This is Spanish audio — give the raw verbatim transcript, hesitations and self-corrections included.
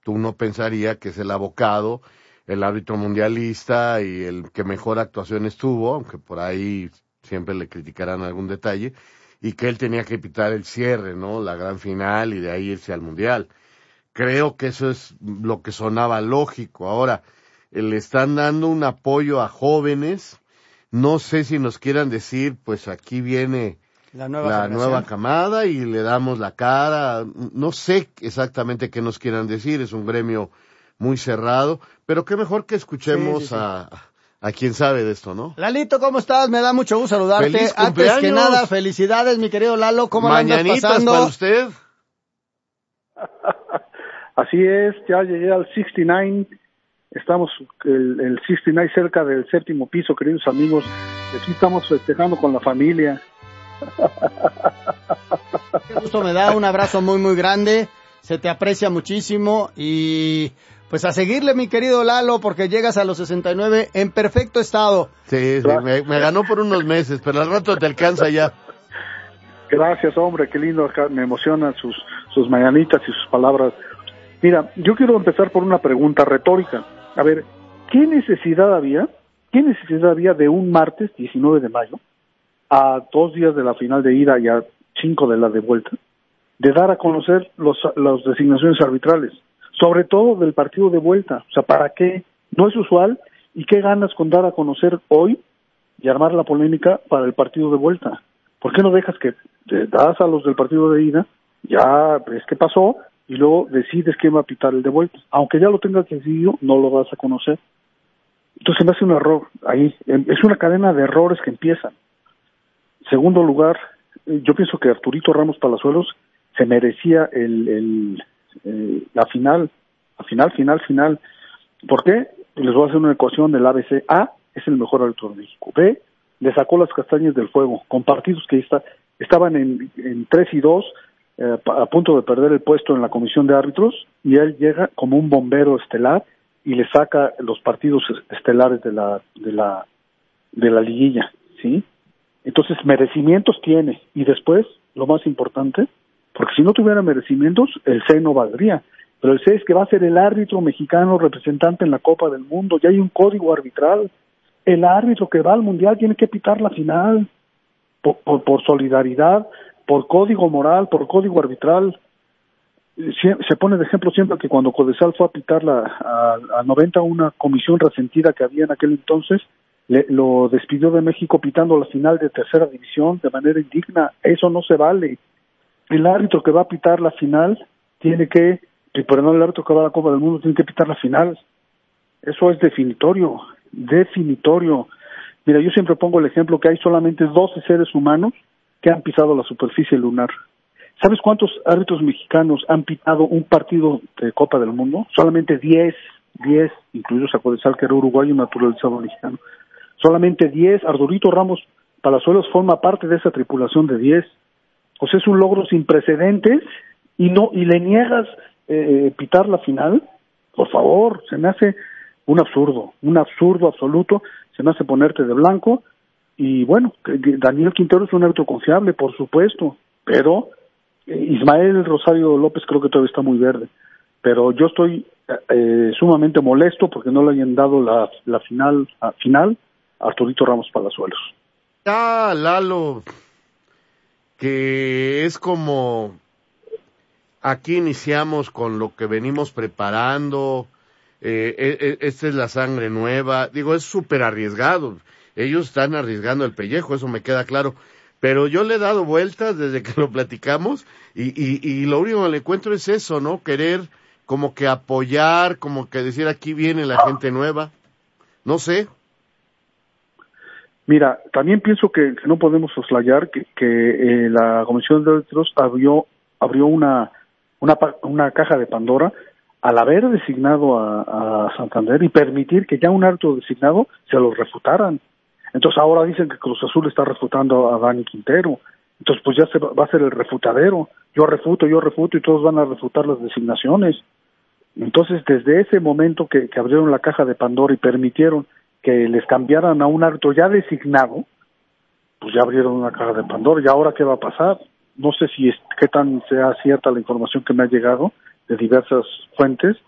uno pensaría que es el abocado, el árbitro mundialista y el que mejor actuación tuvo, aunque por ahí siempre le criticarán algún detalle, y que él tenía que pitar el cierre, ¿no? La gran final y de ahí irse al mundial. Creo que eso es lo que sonaba lógico. Ahora, le están dando un apoyo a jóvenes. No sé si nos quieran decir, pues aquí viene la nueva, la nueva camada y le damos la cara. No sé exactamente qué nos quieran decir. Es un gremio muy cerrado, pero qué mejor que escuchemos sí, sí, sí. a a quien sabe de esto, ¿no? Lalito, ¿cómo estás? Me da mucho gusto saludarte. ¡Feliz Antes que nada, felicidades, mi querido Lalo. ¿Cómo la andas pasando? Para usted. Así es, ya llegué al sesenta y nueve. Estamos el, el sesenta y nueve cerca del séptimo piso, queridos amigos. Aquí estamos festejando con la familia. Qué gusto me da, un abrazo muy, muy grande. Se te aprecia muchísimo y pues a seguirle, mi querido Lalo, porque llegas a los sesenta y nueve en perfecto estado. Sí, sí, me, me ganó por unos meses, pero al rato te alcanza ya. Gracias, hombre, qué lindo, me emocionan sus, sus mañanitas y sus palabras. Mira, yo quiero empezar por una pregunta retórica. A ver, ¿qué necesidad había, qué necesidad había de un martes diecinueve de mayo, a dos días de la final de ida y a cinco de la de vuelta, de dar a conocer los, las designaciones arbitrales? Sobre todo del partido de vuelta. O sea, ¿para qué? No es usual. ¿Y qué ganas con dar a conocer hoy y armar la polémica para el partido de vuelta? ¿Por qué no dejas que te das a los del partido de ida, ya ves qué pasó, y luego decides quién va a pitar el de vuelta? Aunque ya lo tengas decidido, no lo vas a conocer. Entonces me hace un error ahí. Es una cadena de errores que empiezan. Segundo lugar, yo pienso que Arturito Ramos Palazuelos se merecía el... el Eh, la final, la final, final, final. ¿Por qué? Les voy a hacer una ecuación del A B C. A es el mejor árbitro de México. B le sacó las castañas del fuego con partidos que está, estaban en, en tres y dos, eh, a punto de perder el puesto en la comisión de árbitros, y él llega como un bombero estelar y le saca los partidos estelares de la de la de la liguilla, ¿sí? Entonces merecimientos tiene, y después lo más importante, porque si no tuviera merecimientos, el C no valdría. Pero el C es que va a ser el árbitro mexicano representante en la Copa del Mundo. Ya hay un código arbitral. El árbitro que va al Mundial tiene que pitar la final. Por, por, por solidaridad, por código moral, por código arbitral. Se pone de ejemplo siempre que cuando Codesal fue a pitar la, a, a noventa, una comisión resentida que había en aquel entonces, le, lo despidió de México pitando la final de tercera división de manera indigna. Eso no se vale. El árbitro que va a pitar la final tiene que, perdón, el árbitro que va a la Copa del Mundo tiene que pitar la final. Eso es definitorio, definitorio. Mira, yo siempre pongo el ejemplo que hay solamente doce seres humanos que han pisado la superficie lunar. ¿Sabes cuántos árbitros mexicanos han pitado un partido de Copa del Mundo? Solamente diez, diez, incluido Sacodesal, que era uruguayo naturalizado mexicano. Solamente diez. Arturito Ramos Palazuelos forma parte de esa tripulación de diez. O sea, es un logro sin precedentes y no y le niegas eh, pitar la final. Por favor, se me hace un absurdo, un absurdo absoluto, se me hace ponerte de blanco. Y bueno, Daniel Quintero es un árbitro confiable, por supuesto, pero eh, Ismael Rosario López creo que todavía está muy verde. Pero yo estoy eh, sumamente molesto porque no le hayan dado la, la final, a, final a Arturito Ramos Palazuelos. Ah, Lalo, que es como aquí iniciamos con lo que venimos preparando, eh, eh, esta es la sangre nueva, digo, es súper arriesgado, ellos están arriesgando el pellejo, eso me queda claro, pero yo le he dado vueltas desde que lo platicamos y, y, y lo único que le encuentro es eso, ¿no? Querer como que apoyar, como que decir aquí viene la gente nueva, no sé. Mira, también pienso que, que no podemos soslayar que, que eh, la Comisión de Árbitros abrió, abrió una, una, una caja de Pandora al haber designado a, a Santander y permitir que ya un árbitro designado se lo refutaran. Entonces ahora dicen que Cruz Azul está refutando a Dani Quintero. Entonces pues ya se va, va a ser el refutadero. Yo refuto, yo refuto y todos van a refutar las designaciones. Entonces desde ese momento que, que abrieron la caja de Pandora y permitieron que les cambiaran a un árbitro ya designado, pues ya abrieron una caja de Pandora. ¿Y ahora qué va a pasar? No sé si es, qué tan sea cierta la información que me ha llegado de diversas fuentes,